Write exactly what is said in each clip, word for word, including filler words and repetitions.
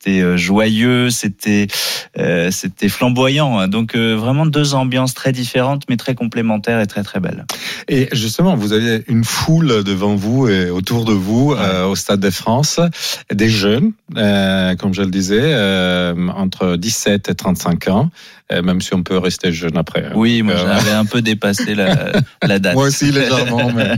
c'était joyeux, c'était euh, c'était flamboyant. Donc euh, vraiment deux ambiances très différentes, mais très complémentaires et très très belles. Et justement, vous avez une foule devant vous et autour de vous ouais. euh, au Stade de France, des jeunes, euh, comme je le disais, euh, entre dix-sept et trente-cinq ans. Même si on peut rester jeune après. Oui, moi j'avais un peu dépassé la, la date. Moi aussi légèrement, mais,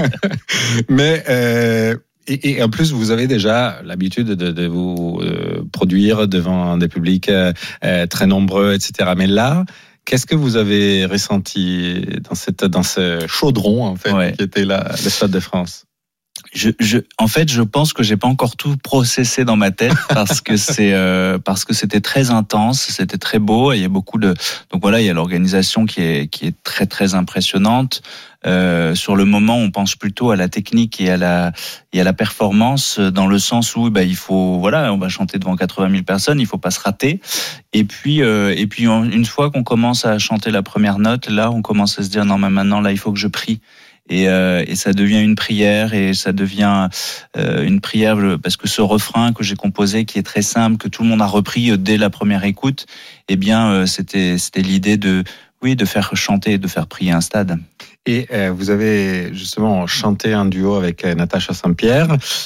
mais euh, et, et en plus vous avez déjà l'habitude de, de vous euh, produire devant des publics euh, très nombreux, et cetera. Mais là, qu'est-ce que vous avez ressenti dans cette dans ce chaudron en fait ouais. qui était là, le Stade de France? Je, je, en fait, je pense que j'ai pas encore tout processé dans ma tête parce que c'est euh, parce que c'était très intense, c'était très beau. Et il y a beaucoup de donc voilà, il y a l'organisation qui est qui est très très impressionnante. Euh, sur le moment, on pense plutôt à la technique et à la et à la performance dans le sens où bah il faut voilà, on va chanter devant quatre-vingt mille personnes, il faut pas se rater. Et puis euh, et puis une fois qu'on commence à chanter la première note, là, on commence à se dire non mais maintenant là, il faut que je prie. Et, euh, et ça devient une prière et ça devient euh, une prière parce que ce refrain que j'ai composé qui est très simple, que tout le monde a repris dès la première écoute, eh bien euh, c'était c'était l'idée de oui de faire chanter, de faire prier un stade. Et euh, vous avez justement chanté un duo avec euh, Natacha Saint-Pierre.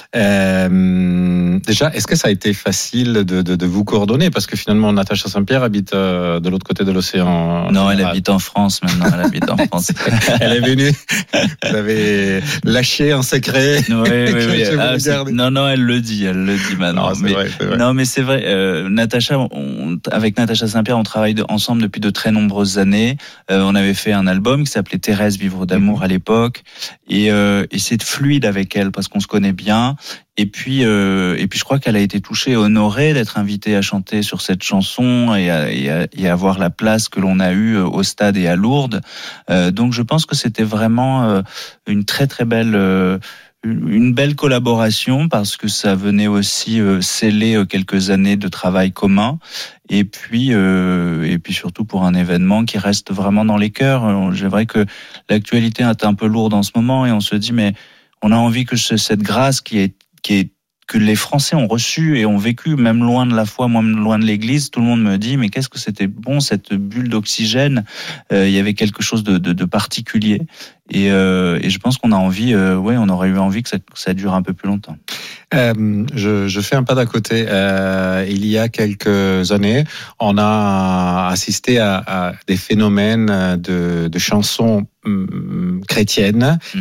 Euh, déjà, est-ce que ça a été facile de, de, de vous coordonner? Parce que finalement, Natacha Saint-Pierre habite euh, de l'autre côté de l'océan. Non, elle habite en France maintenant. Elle habite en France. Elle est venue. Vous avez lâché en secret. Oui, oui, oui. Ah, non, non, elle le dit. Elle le dit maintenant. Non, c'est mais, vrai, c'est vrai. Non, mais c'est vrai. Euh, Natacha, on, avec Natacha Saint-Pierre, on travaille de, ensemble depuis de très nombreuses années. Euh, on avait fait un album qui s'appelait Thérèse Vivre d'amour à l'époque et, euh, et c'est fluide avec elle parce qu'on se connaît bien et puis euh, et puis je crois qu'elle a été touchée, honorée d'être invitée à chanter sur cette chanson et à, et à, et à avoir la place que l'on a eue au Stade et à Lourdes. Euh, donc je pense que c'était vraiment euh, une très très belle euh, une belle collaboration parce que ça venait aussi euh, sceller euh, quelques années de travail commun et puis euh, et puis surtout pour un événement qui reste vraiment dans les cœurs. C'est vrai que l'actualité est un peu lourde en ce moment et on se dit mais on a envie que ce, cette grâce qui est qui est que les Français ont reçu et ont vécu, même loin de la foi, même loin de l'Église, tout le monde me dit mais qu'est-ce que c'était bon cette bulle d'oxygène. Euh, il y avait quelque chose de, de, de particulier et, euh, et je pense qu'on a envie, euh, ouais, on aurait eu envie que ça, que ça dure un peu plus longtemps. Euh, je, je fais un pas d'à côté. Euh, il y a quelques années, on a assisté à, à des phénomènes de, de chansons hum, chrétiennes mmh.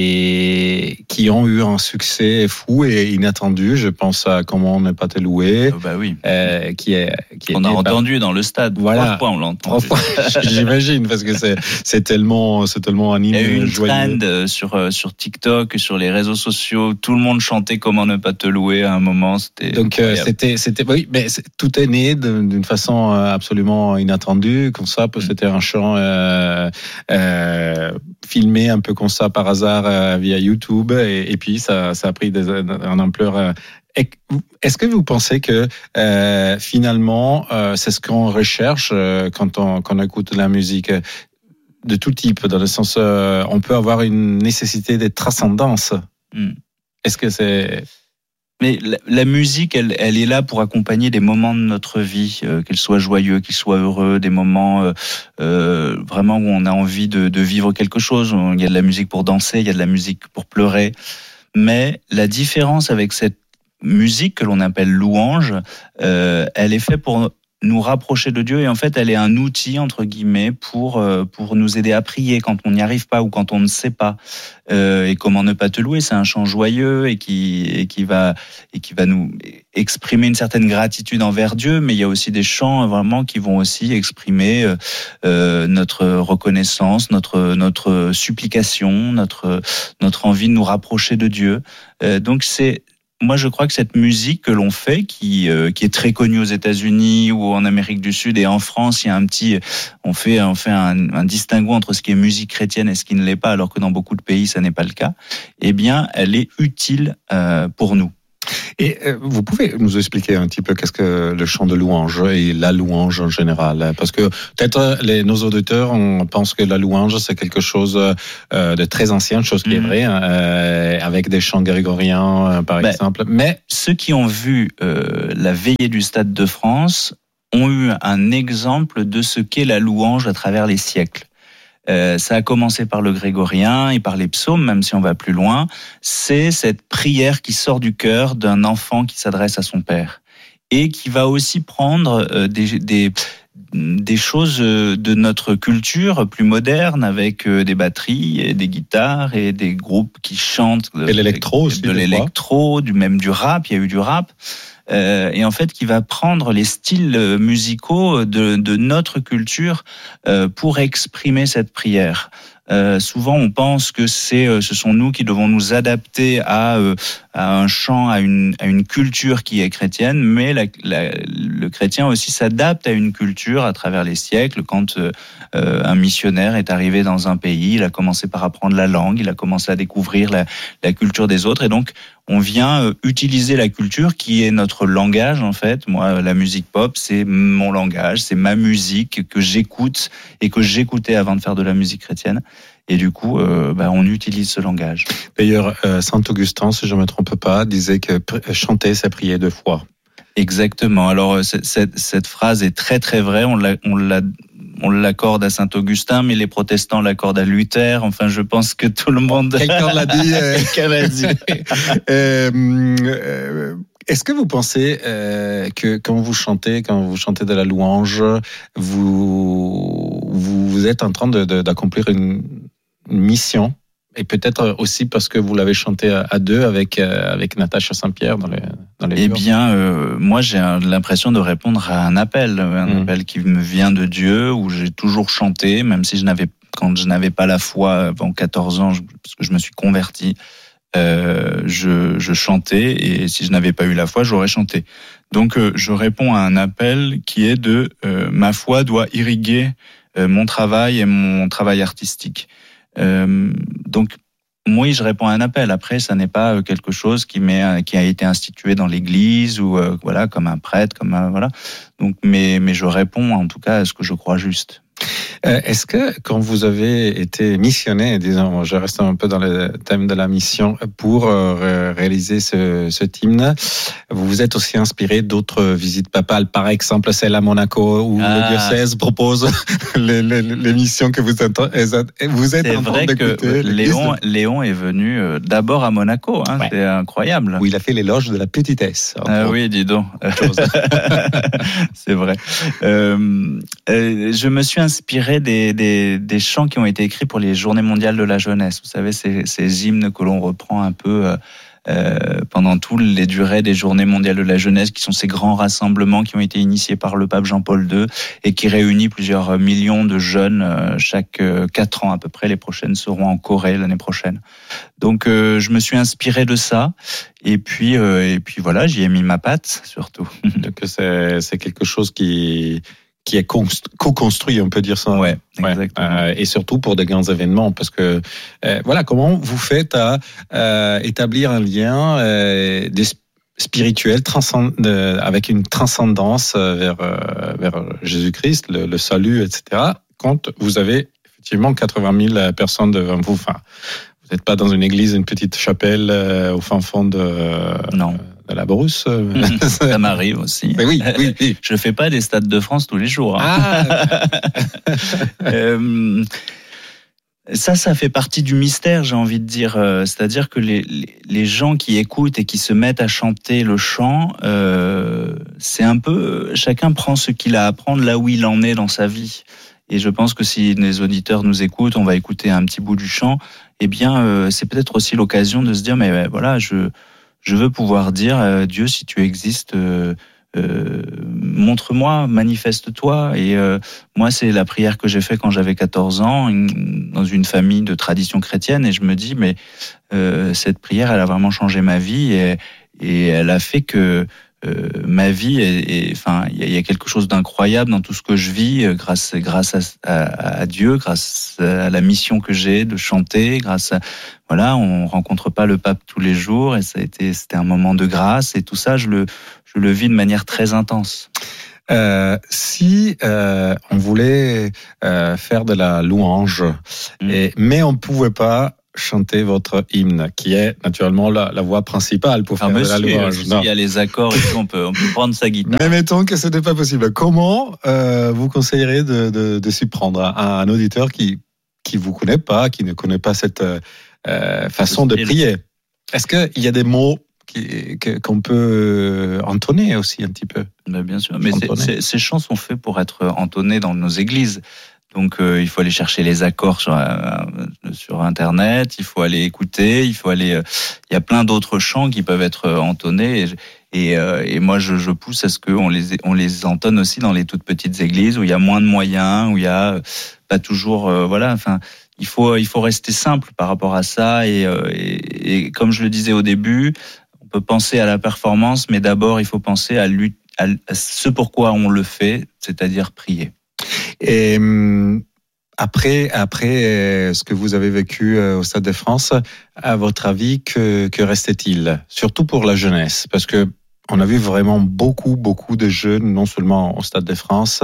et qui ont eu un succès fou et inattendu. Je pense à Comment on n'est pas te loué. Oh bah oui. Euh, qui est, qui on a pas... entendu dans le stade. Voilà. Trois fois on l'a entendu. J'imagine parce que c'est, c'est tellement, c'est tellement animé. Il y a eu une joyeux. trend sur sur TikTok, sur les réseaux sociaux. Tout le monde chantait Comment ne pas te louer à un moment. C'était donc euh, c'était, c'était, oui, mais c'est, tout est né d'une façon absolument inattendue. Comme ça, mmh. c'était un chant euh, euh, filmé un peu comme ça par hasard euh, via YouTube et, et puis ça, ça a pris des, une ampleur. Euh, Est-ce que vous pensez que euh, finalement, euh, c'est ce qu'on recherche euh, quand on, quand on écoute de la musique de tout type, dans le sens, euh, on peut avoir une nécessité de transcendance. Mm. Est-ce que c'est... Mais la, la musique, elle, elle est là pour accompagner des moments de notre vie, euh, qu'ils soient joyeux, qu'ils soient heureux, des moments euh, euh, vraiment où on a envie de, de vivre quelque chose. Il y a de la musique pour danser, il y a de la musique pour pleurer. Mais la différence avec cette musique que l'on appelle louange, euh, elle est faite pour nous rapprocher de Dieu et en fait elle est un outil entre guillemets pour euh, pour nous aider à prier quand on n'y arrive pas ou quand on ne sait pas. Euh, et Comment ne pas te louer, c'est un chant joyeux et qui et qui va et qui va nous exprimer une certaine gratitude envers Dieu, mais il y a aussi des chants vraiment qui vont aussi exprimer euh, notre reconnaissance, notre notre supplication, notre notre envie de nous rapprocher de Dieu. Euh, donc c'est Moi, je crois que cette musique que l'on fait, qui euh, qui est très connue aux États-Unis ou en Amérique du Sud et en France, il y a un petit, on fait on fait un, un distinguo entre ce qui est musique chrétienne et ce qui ne l'est pas, alors que dans beaucoup de pays, ça n'est pas le cas. Eh bien, elle est utile euh, pour nous. Et euh, vous pouvez nous expliquer un petit peu qu'est-ce que le chant de louange et la louange en général? Parce que peut-être les, nos auditeurs, on pense que la louange, c'est quelque chose euh, de très ancien, chose qui mmh. est vraie, hein, euh, avec des chants grégoriens, euh, par ben, exemple. Mais ceux qui ont vu euh, la veillée du Stade de France ont eu un exemple de ce qu'est la louange à travers les siècles. Euh, ça a commencé par le grégorien et par les psaumes, même si on va plus loin. C'est cette prière qui sort du cœur d'un enfant qui s'adresse à son père et qui va aussi prendre euh, des, des, des choses de notre culture plus moderne avec euh, des batteries et des guitares et des groupes qui chantent. Et l'électro aussi. De l'électro, du, même du rap, il y a eu du rap. Euh, et en fait qui va prendre les styles musicaux de, de notre culture euh, pour exprimer cette prière. Euh, souvent, on pense que c'est, euh, ce sont nous qui devons nous adapter à, euh, à un chant, à une, à une culture qui est chrétienne, mais la, la, le chrétien aussi s'adapte à une culture à travers les siècles. Quand euh, un missionnaire est arrivé dans un pays, il a commencé par apprendre la langue, il a commencé à découvrir la, la culture des autres, et donc on vient euh, utiliser la culture qui est notre langage en fait. Moi, la musique pop, c'est mon langage, c'est ma musique que j'écoute et que j'écoutais avant de faire de la musique chrétienne. Et du coup, euh, bah, on utilise ce langage. D'ailleurs, euh, Saint Augustin, si je ne me trompe pas, disait que pr- chanter, c'est prier deux fois. Exactement. Alors, cette, cette, cette phrase est très très vraie. On l'a, on l'a On l'accorde à Saint Augustin, mais les protestants l'accordent à Luther. Enfin, je pense que tout le monde... Quelqu'un l'a dit. Euh... Quelqu'un l'a dit. euh, euh, est-ce que vous pensez euh, que quand vous chantez, quand vous chantez de la louange, vous, vous, vous êtes en train de, de, d'accomplir une, une mission? Et peut-être aussi parce que vous l'avez chanté à deux avec euh, avec Natacha Saint-Pierre dans les dans les. Eh bien, euh, moi j'ai l'impression de répondre à un appel, un mmh. appel qui me vient de Dieu, où j'ai toujours chanté, même si je n'avais quand je n'avais pas la foi avant quatorze ans, je, parce que je me suis converti, euh, je je chantais, et si je n'avais pas eu la foi, j'aurais chanté. Donc euh, je réponds à un appel qui est de euh, ma foi doit irriguer euh, mon travail et mon travail artistique. Euh, donc, oui, je réponds à un appel. Après, ça n'est pas quelque chose qui m'est, qui a été institué dans l'Église ou euh, voilà, comme un prêtre, comme un, voilà. Donc, mais mais je réponds en tout cas à ce que je crois juste. Euh, est-ce que quand vous avez été missionné, disons, je reste un peu dans le thème de la mission, pour euh, réaliser ce, ce hymne, vous vous êtes aussi inspiré d'autres visites papales, par exemple celle à Monaco où ah. le diocèse propose les, les, les missions que vous êtes, vous êtes c'est en train vrai d'écouter. Que Léon, Léon est venu d'abord à Monaco, hein, ouais. C'est incroyable. Où il a fait l'éloge de la petitesse. Ah oui, dis donc. C'est vrai. Euh, euh, je me suis inspiré Des, des, des chants qui ont été écrits pour les Journées mondiales de la jeunesse. Vous savez, ces, ces hymnes que l'on reprend un peu euh, pendant toutes les durées des Journées mondiales de la jeunesse, qui sont ces grands rassemblements qui ont été initiés par le pape Jean-Paul deux et qui réunissent plusieurs millions de jeunes euh, chaque euh, quatre ans à peu près. Les prochaines seront en Corée l'année prochaine. Donc, euh, je me suis inspiré de ça. Et puis, euh, et puis voilà, j'y ai mis ma patte surtout. Donc, c'est, c'est quelque chose qui... qui est co-construit, on peut dire ça. Ouais, exactement. Ouais. Euh, et surtout pour des grands événements, parce que euh, voilà, comment vous faites à euh, établir un lien euh, des spirituel transcend, de, avec une transcendance vers euh, vers Jésus-Christ, le, le salut, et cetera. Quand vous avez effectivement quatre-vingt mille personnes devant vous, enfin, vous n'êtes pas dans une église, une petite chapelle euh, au fin fond de. Euh, non. De la Brousse. Ça m'arrive aussi. Mais oui, oui, oui. Je fais pas des stades de France tous les jours. Hein. Ah. euh, ça, ça fait partie du mystère, j'ai envie de dire. C'est-à-dire que les, les, les gens qui écoutent et qui se mettent à chanter le chant, euh, c'est un peu, chacun prend ce qu'il a à apprendre là où il en est dans sa vie. Et je pense que si les auditeurs nous écoutent, on va écouter un petit bout du chant. Eh bien, euh, c'est peut-être aussi l'occasion de se dire, mais ben, voilà, je Je veux pouvoir dire, euh, Dieu, si tu existes, euh, euh, montre-moi, manifeste-toi. Et euh, moi, c'est la prière que j'ai faite quand j'avais quatorze ans, une, dans une famille de tradition chrétienne. Et je me dis, mais euh, cette prière, elle a vraiment changé ma vie. Et, et elle a fait que euh, ma vie est, enfin, il y, y a quelque chose d'incroyable dans tout ce que je vis, euh, grâce, grâce à, à, à Dieu, grâce à la mission que j'ai de chanter, grâce à, voilà, on rencontre pas le pape tous les jours et ça a été, c'était un moment de grâce et tout ça, je le, je le vis de manière très intense. Euh, si euh, on voulait euh, faire de la louange, mmh. et, mais on pouvait pas chanter votre hymne, qui est naturellement la, la voix principale pour faire ah, de la louange. Il y a les accords et tout, on peut, on peut prendre sa guitare. Mais mettons que ce n'est pas possible. Comment euh, vous conseillerez de, de, de s'y prendre à un auditeur qui qui vous connaît pas, qui ne connaît pas cette euh, façon de prier? Est-ce qu'il y a des mots Qui, qu'on peut entonner aussi un petit peu? Ben bien sûr, mais c'est, c'est, ces chants sont faits pour être entonnés dans nos églises. Donc euh, il faut aller chercher les accords sur, euh, sur Internet, il faut aller écouter, il faut aller. Euh, il y a plein d'autres chants qui peuvent être entonnés. Et, et, euh, et moi, je, je pousse à ce qu'on les, on les entonne aussi dans les toutes petites églises où il y a moins de moyens, où il y a pas toujours, euh, voilà. Enfin, il faut, il faut rester simple par rapport à ça. Et, euh, et, et comme je le disais au début, on peut penser à la performance, mais d'abord, il faut penser à, lui, à ce pourquoi on le fait, c'est-à-dire prier. Et après, après ce que vous avez vécu au Stade de France, à votre avis, que, que restait-il? Surtout pour la jeunesse, parce que on a vu vraiment beaucoup, beaucoup de jeunes, non seulement au Stade de France,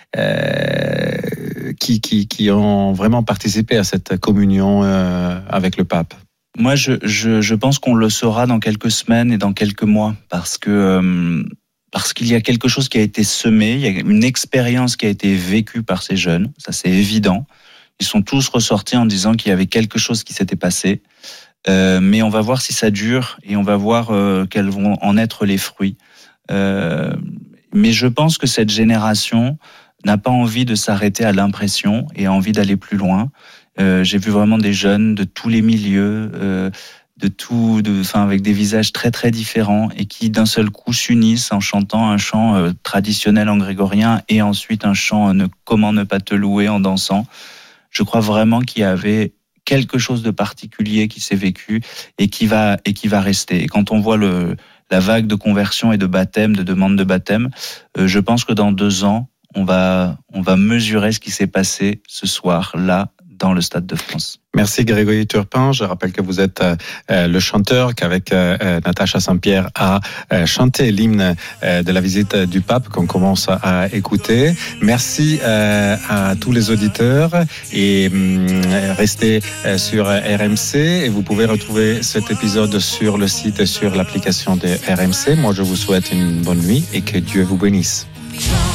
euh, qui, qui, qui ont vraiment participé à cette communion euh, avec le pape. Moi, je, je, je pense qu'on le saura dans quelques semaines et dans quelques mois, parce que euh, parce qu'il y a quelque chose qui a été semé, il y a une expérience qui a été vécue par ces jeunes, ça c'est évident. Ils sont tous ressortis en disant qu'il y avait quelque chose qui s'était passé, euh, mais on va voir si ça dure et on va voir euh, quels vont en être les fruits. Euh, mais je pense que cette génération n'a pas envie de s'arrêter à l'impression et a envie d'aller plus loin. Euh, j'ai vu vraiment des jeunes de tous les milieux, euh, de tout, de, enfin avec des visages très très différents et qui d'un seul coup s'unissent en chantant un chant euh, traditionnel en grégorien et ensuite un chant euh, ne, comment ne pas te louer en dansant. Je crois vraiment qu'il y avait quelque chose de particulier qui s'est vécu et qui va et qui va rester. Et quand on voit le la vague de conversion et de baptême, de demande de baptême, euh, je pense que dans deux ans on va on va mesurer ce qui s'est passé ce soir là dans le Stade de France. Merci Grégory Turpin. Je rappelle que vous êtes euh, le chanteur qu'avec euh, Natacha Saint-Pierre a euh, chanté l'hymne euh, de la visite du pape qu'on commence à écouter. Merci euh, à tous les auditeurs et euh, restez euh, sur R M C et vous pouvez retrouver cet épisode sur le site et sur l'application de R M C. Moi, je vous souhaite une bonne nuit et que Dieu vous bénisse.